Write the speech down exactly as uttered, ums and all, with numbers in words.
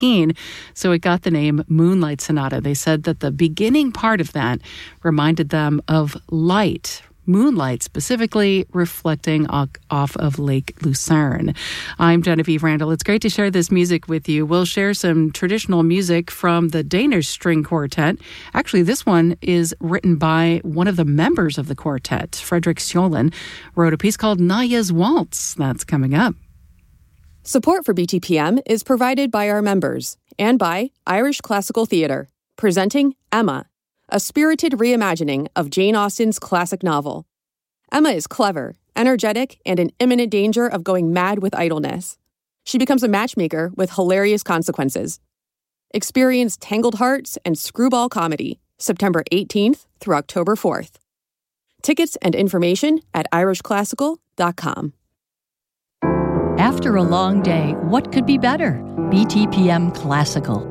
fifteen, so it got the name Moonlight Sonata. They said that the beginning part of that reminded them of light, moonlight specifically, reflecting off of Lake Lucerne. I'm Genevieve Randall. It's great to share this music with you. We'll share some traditional music from the Danish String Quartet. Actually, this one is written by one of the members of the quartet. Fredrik Sjolin wrote a piece called Naya's Waltz. That's coming up. Support for B T P M is provided by our members and by Irish Classical Theatre, presenting Emma, a spirited reimagining of Jane Austen's classic novel. Emma is clever, energetic, and in imminent danger of going mad with idleness. She becomes a matchmaker with hilarious consequences. Experience Tangled Hearts and Screwball Comedy, September eighteenth through October fourth. Tickets and information at irish classical dot com. After a long day, what could be better? B T P M Classical.